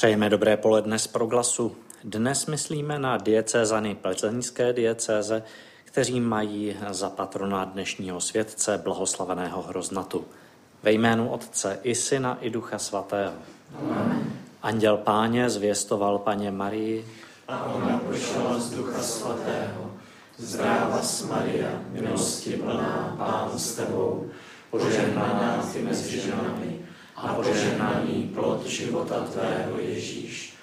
Přejeme dobré poledne z Proglasu. Dnes myslíme na diecézany plzeňské diecéze, kteří mají za patrona dnešního světce blahoslaveného Hroznatu. Ve jménu Otce i Syna i Ducha Svatého. Amen. Anděl Páně zvěstoval Paně Marii. A ona počala z Ducha Svatého. Zdrávas Maria, milosti plná, Pán s tebou, požehnaná ty mezi ženami a požehnaný plod života tvého Ježíš.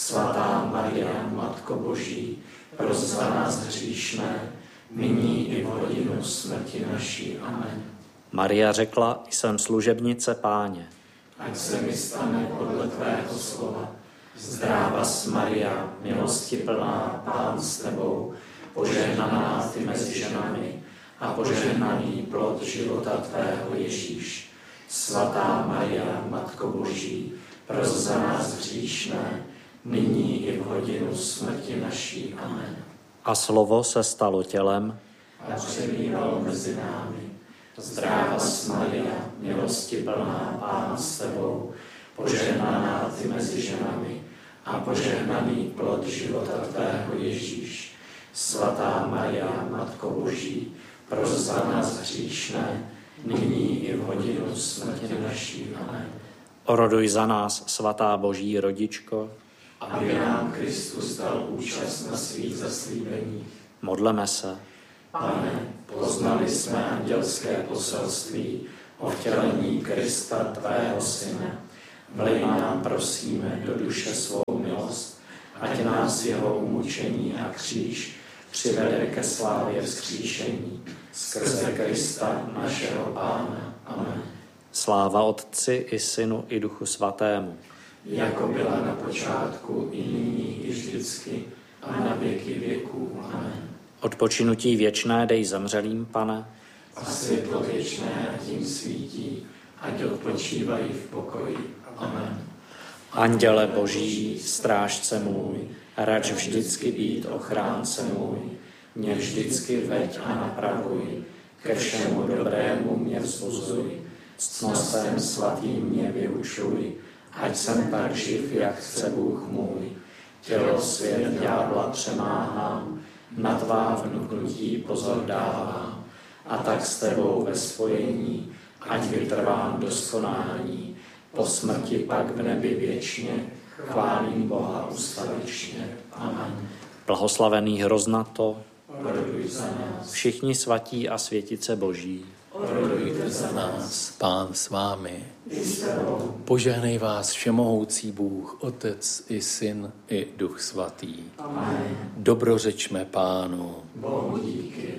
Svatá Maria, Matko Boží, pros za nás hříšné, nyní i v hodinu smrti naší. Amen. Maria řekla, jsem služebnice Páně. Ať se mi stane podle tvého slova. Zdrávas Maria, milosti plná, Pán s tebou, požehnaná ty mezi ženami a požehnaný plod života tvého Ježíš. Svatá Maria, Matko Boží, pros za nás hříšné, nyní i v hodinu smrti naší. Amen. A slovo se stalo tělem A přebývalo mezi námi. Zdrávas Maria, milosti plná, Pán s tebou, požehnaná ty mezi ženami a požehnaný plod života tvého Ježíš. Svatá Maria, Matko Boží, pros za nás hříšné, nyní i v hodinu smrti naší. Amen. Oroduj za nás, svatá Boží rodičko. Aby nám Kristus dal účast na svých zaslíbeních. Modleme se. Pane, poznali jsme andělské poselství o vtělení Krista, tvého Syna. Vlej nám, prosíme, do duše svou milost, ať nás jeho umučení a kříž přivede ke slávě vzkříšení. Skrze Krista, našeho Pána. Amen. Sláva Otci i Synu i Duchu Svatému. Jako byla na počátku, i nyní, i vždycky, a na věky věků. Amen. Odpočinutí věčné dej zemřelým, Pane. A světlo věčné tím svítí, ať odpočívají v pokoji. Amen. Anděle Boží, strážce můj, rač vždycky být ochránce můj, mě vždycky veď a napravuj, ke všemu dobrému mě vzbuzuj, ctnostem svatým mě vyučuj, ať jsem tak živ, jak chce Bůh můj. Tělo svět ďábla přemáhám, na tvá vnuknutí pozor dávám, a tak s tebou ve spojení, ať vytrvám do skonání, po smrti pak v nebi věčně, chválím Boha ustavičně. Amen. Blahoslavený Hroznato, Oroduj za nás. všichni svatí a světice Boží. Orodujte za nás. Pán s vámi. I s tebou. Požehnej vás všemohoucí Bůh, Otec i Syn i Duch Svatý. Amen. Dobrořečme Pánu. Bohu díky.